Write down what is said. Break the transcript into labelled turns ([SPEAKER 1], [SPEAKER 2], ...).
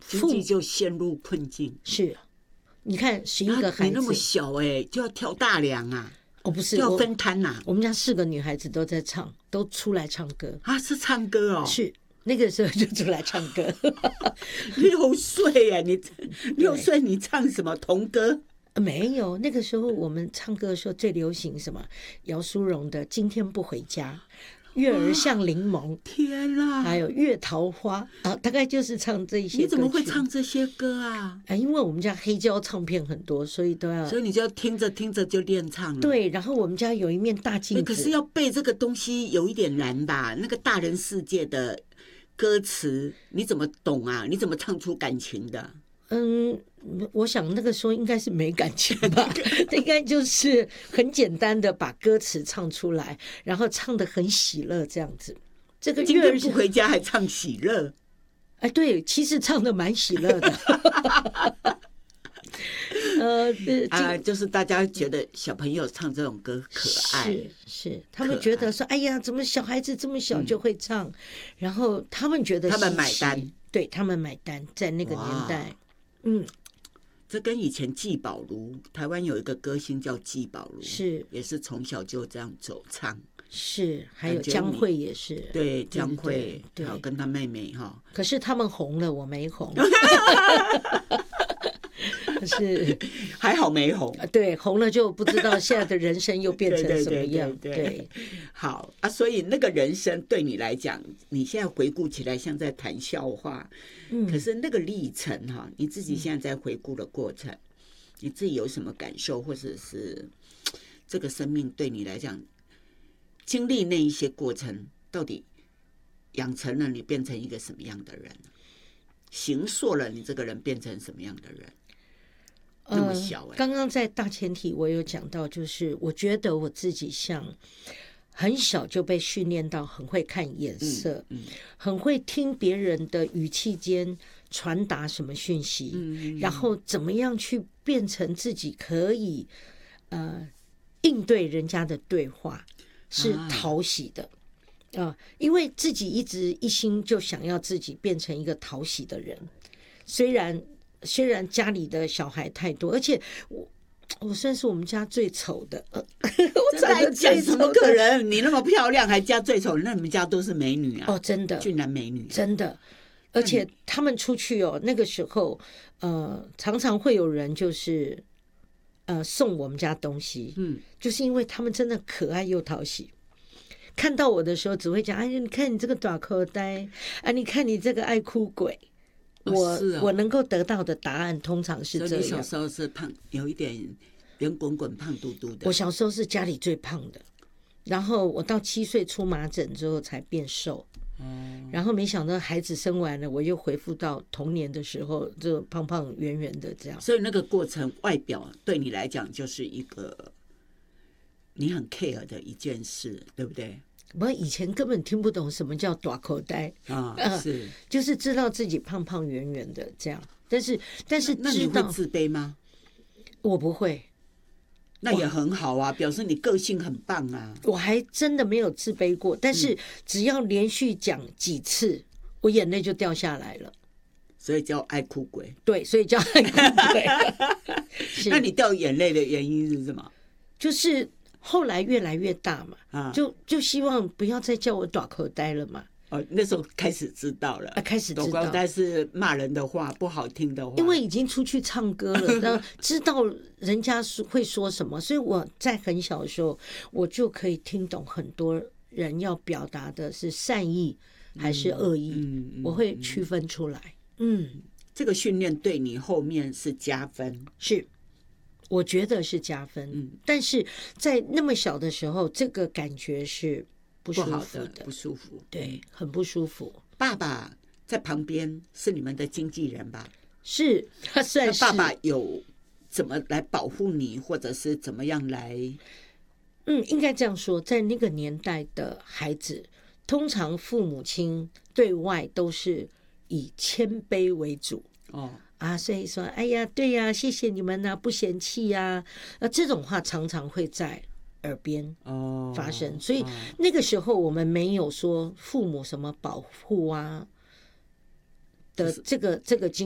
[SPEAKER 1] 经济就陷入困境。
[SPEAKER 2] 是，你看11个孩子，
[SPEAKER 1] 你那么小就要挑大梁啊。
[SPEAKER 2] 哦，不是，
[SPEAKER 1] 就要分摊呐。
[SPEAKER 2] 我们家4个女孩子都在唱，都出来唱歌
[SPEAKER 1] 啊，是唱歌哦。
[SPEAKER 2] 是那个时候就出来唱歌。
[SPEAKER 1] 6岁你6岁你唱什么童歌？
[SPEAKER 2] 没有，那个时候我们唱歌的时候最流行什么？姚苏蓉的《今天不回家》。月儿像柠檬，
[SPEAKER 1] 天啊！
[SPEAKER 2] 还有月桃花啊，大概就是唱这些歌曲。
[SPEAKER 1] 你怎么会唱这些歌啊？
[SPEAKER 2] 因为我们家黑胶唱片很多，所以都要，
[SPEAKER 1] 所以你就要听着听着就练唱了。
[SPEAKER 2] 对，然后我们家有一面大镜子。
[SPEAKER 1] 可是要背这个东西有一点难吧？那个大人世界的歌词你怎么懂啊？你怎么唱出感情的？
[SPEAKER 2] 我想那个时候应该是没感情吧，应该就是很简单的把歌词唱出来，然后唱得很喜乐这样子。这个
[SPEAKER 1] 今天不回家还唱喜乐，
[SPEAKER 2] 对，其实唱得蛮喜乐的。
[SPEAKER 1] 就是大家觉得小朋友唱这种歌可爱，
[SPEAKER 2] 是他们觉得说，哎呀，怎么小孩子这么小就会唱？然后他们觉得
[SPEAKER 1] 他们买单，
[SPEAKER 2] 对他们买单，在那个年代，
[SPEAKER 1] 这跟以前季宝如，台湾有一个歌星叫季宝如，
[SPEAKER 2] 是
[SPEAKER 1] 也是从小就这样走唱，
[SPEAKER 2] 是还有江蕙也是，
[SPEAKER 1] 对江蕙，还有跟他妹妹哈，
[SPEAKER 2] 可是他们红了，我没红。是
[SPEAKER 1] 还好没红，
[SPEAKER 2] 对，红了就不知道现在的人生又变成什么样。对，
[SPEAKER 1] 好啊，所以那个人生对你来讲，你现在回顾起来像在谈笑话，可是那个历程哈，你自己现在在回顾的过程，你自己有什么感受，或者是这个生命对你来讲，经历那一些过程，到底养成了你变成一个什么样的人？形塑了你这个人变成什么样的人？那么小
[SPEAKER 2] 刚刚在大前提我有讲到，就是我觉得我自己像很小就被训练到很会看眼色，很会听别人的语气间传达什么讯息，然后怎么样去变成自己可以应对人家的对话是讨喜的。因为自己一直一心就想要自己变成一个讨喜的人，虽然家里的小孩太多，而且我算是我们家最丑的。我长得最丑的，怎么
[SPEAKER 1] 可能？你那么漂亮还家最丑？那你们家都是美女啊！
[SPEAKER 2] 真的，
[SPEAKER 1] 俊男美女，
[SPEAKER 2] 真的。而且他们出去那个时候常常会有人就是送我们家东西，就是因为他们真的可爱又讨喜。看到我的时候只会讲，你看你这个大口袋你看你这个爱哭鬼。我能够得到的答案通常是这样。
[SPEAKER 1] 所以你小时候是胖，有一点圆滚滚、胖嘟嘟的。
[SPEAKER 2] 我小时候是家里最胖的，然后我到7岁出麻疹之后才变瘦。然后没想到孩子生完了，我又恢复到童年的时候，就胖胖圆圆的这样。
[SPEAKER 1] 所以那个过程，外表对你来讲就是一个你很 care 的一件事，对不对？
[SPEAKER 2] 我以前根本听不懂什么叫大口袋
[SPEAKER 1] 是
[SPEAKER 2] 就是知道自己胖胖圆圆的这样，但是
[SPEAKER 1] 那你会自卑吗？
[SPEAKER 2] 我不会。
[SPEAKER 1] 那也很好啊，表示你个性很棒啊。
[SPEAKER 2] 我还真的没有自卑过，但是只要连续讲几次，我眼泪就掉下来了。
[SPEAKER 1] 所以叫爱哭鬼。
[SPEAKER 2] 对，所以叫爱哭鬼。
[SPEAKER 1] 那你掉眼泪的原因是什么？
[SPEAKER 2] 就是后来越来越大嘛，就希望不要再叫我大口呆了嘛。
[SPEAKER 1] 那时候开始知道了，
[SPEAKER 2] 开始知道，
[SPEAKER 1] 大口呆是骂人的话，不好听的话。
[SPEAKER 2] 因为已经出去唱歌了，然后知道人家会说什么，所以我在很小的时候，我就可以听懂很多人要表达的是善意还是恶意，我会区分出来。
[SPEAKER 1] 这个训练对你后面是加分，
[SPEAKER 2] 是。我觉得是加分，但是在那么小的时候，这个感觉是不舒服的，
[SPEAKER 1] 不舒服，
[SPEAKER 2] 对，很不舒服。
[SPEAKER 1] 爸爸在旁边是你们的经纪人吧？
[SPEAKER 2] 是，他算是。
[SPEAKER 1] 爸爸有怎么来保护你，或者是怎么样来？
[SPEAKER 2] 应该这样说，在那个年代的孩子，通常父母亲对外都是以谦卑为主。所以说，哎呀，对呀，谢谢你们不嫌弃呀，这种话常常会在耳边发生。所以那个时候我们没有说父母什么保护的这个经